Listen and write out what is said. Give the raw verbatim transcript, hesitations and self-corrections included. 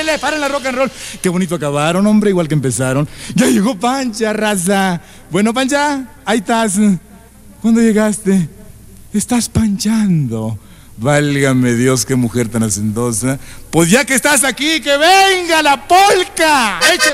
párele, paren la rock and roll. Qué bonito acabaron, hombre, igual que empezaron. Ya llegó Pancha, raza. Bueno, Pancha, ahí estás. ¿Cuándo llegaste? Estás panchando. Válgame Dios, qué mujer tan hacendosa. Pues ya que estás aquí, que venga la polca. Échale.